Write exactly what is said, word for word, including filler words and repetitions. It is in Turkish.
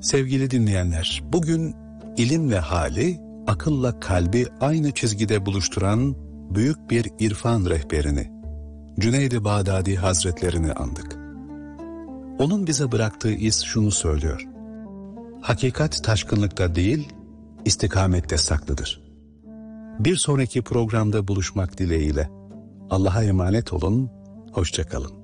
Sevgili dinleyenler, bugün ilimle hali, akılla kalbi aynı çizgide buluşturan büyük bir irfan rehberini, Cüneyd-i Bağdadi Hazretlerini andık. Onun bize bıraktığı iz şunu söylüyor: hakikat taşkınlıkta değil, istikamette saklıdır. Bir sonraki programda buluşmak dileğiyle. Allah'a emanet olun, hoşça kalın.